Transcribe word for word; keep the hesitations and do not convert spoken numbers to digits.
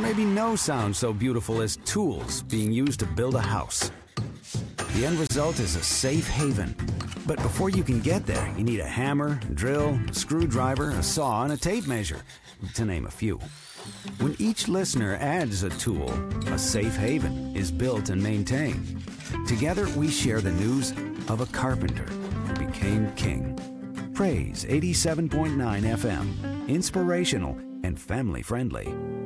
maybe no sound so beautiful as tools being used to build a house. The end result is a safe haven. But before you can get there, you need a hammer, a drill, a screwdriver, a saw, and a tape measure, to name a few. When each listener adds a tool, a safe haven is built and maintained. Together, we share the news of a carpenter who became king. Praise eighty-seven point nine F M. Inspirational and family friendly.